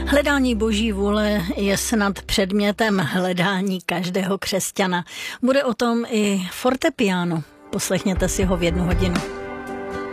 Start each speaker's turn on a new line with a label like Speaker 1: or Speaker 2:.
Speaker 1: Hledání boží vůle je snad předmětem hledání každého křesťana. Bude o tom i fortepiano. Poslechněte si ho v 1 hodinu.